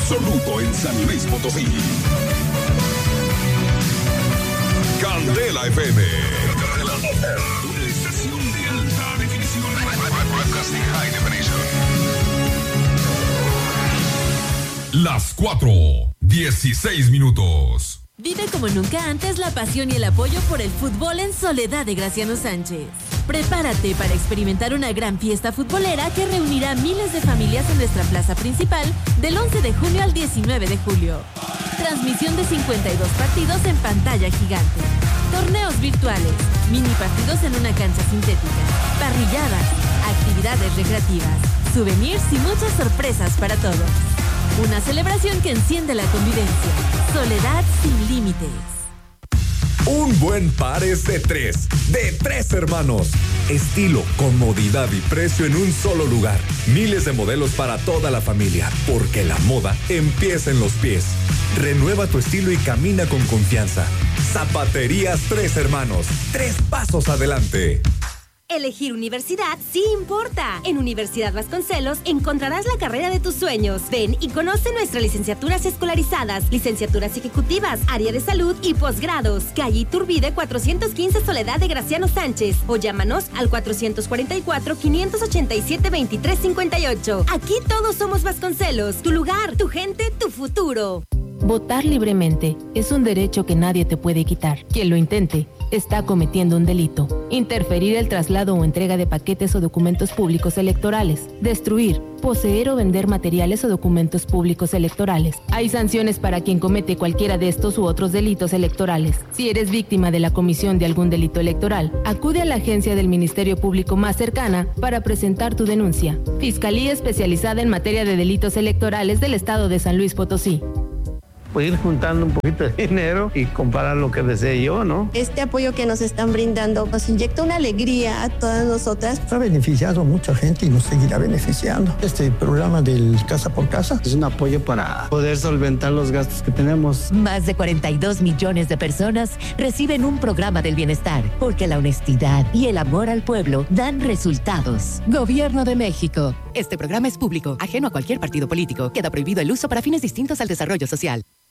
absoluto en San Luis Potosí. Candela FM. Una estación de alta definición. Broadcasting High Definition. Las 4:16. Vive como nunca antes la pasión y el apoyo por el fútbol en Soledad de Graciano Sánchez. Prepárate para experimentar una gran fiesta futbolera que reunirá miles de familias en nuestra plaza principal del 11 de junio al 19 de julio. Transmisión de 52 partidos en pantalla gigante. Torneos virtuales, mini partidos en una cancha sintética, parrilladas, actividades recreativas, souvenirs y muchas sorpresas para todos. Una celebración que enciende la convivencia. Soledad sin límites. Un buen par es de tres hermanos. Estilo, comodidad y precio en un solo lugar. Miles de modelos para toda la familia, porque la moda empieza en los pies. Renueva tu estilo y camina con confianza. Zapaterías Tres Hermanos, 3 pasos adelante. Elegir universidad sí importa. En Universidad Vasconcelos encontrarás la carrera de tus sueños. Ven y conoce nuestras licenciaturas escolarizadas, licenciaturas ejecutivas, área de salud y posgrados. Calle Iturbide 415 Soledad de Graciano Sánchez. O llámanos al 444-587-2358. Aquí todos somos Vasconcelos. Tu lugar, tu gente, tu futuro. Votar libremente es un derecho que nadie te puede quitar. Quien lo intente está cometiendo un delito. Interferir el traslado o entrega de paquetes o documentos públicos electorales. Destruir, poseer o vender materiales o documentos públicos electorales. Hay sanciones para quien comete cualquiera de estos u otros delitos electorales. Si eres víctima de la comisión de algún delito electoral, acude a la agencia del Ministerio Público más cercana para presentar tu denuncia. Fiscalía especializada en materia de delitos electorales del Estado de San Luis Potosí. Pues ir juntando un poquito de dinero y comprar lo que desee yo, ¿no? Este apoyo que nos están brindando nos inyecta una alegría a todas nosotras. Ha beneficiado a mucha gente y nos seguirá beneficiando. Este programa del Casa por Casa es un apoyo para poder solventar los gastos que tenemos. Más de 42 millones de personas reciben un programa del bienestar, porque la honestidad y el amor al pueblo dan resultados. Gobierno de México. Este programa es público, ajeno a cualquier partido político. Queda prohibido el uso para fines distintos al desarrollo social.